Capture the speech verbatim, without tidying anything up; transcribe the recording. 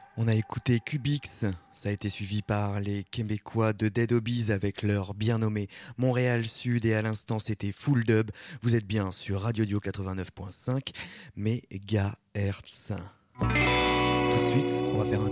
On a écouté Cubix, ça a été suivi par les Québécois de Dead Obies avec leur bien nommé Montréal Sud et à l'instant c'était Full Dub. Vous êtes bien sur Radio Dio quatre-vingt-neuf virgule cinq mégahertz. Tout de suite, on va faire un